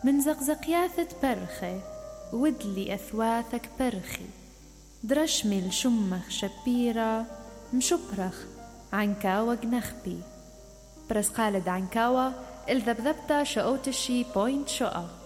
من زقزقياثة برخي ودلي أثواثك برخي درشمي الشمخ شبيرة مشبرخ عنكاوة جنخبي برس خالد عنكاوة الذبذبتا شقوتشي بوينت شقا.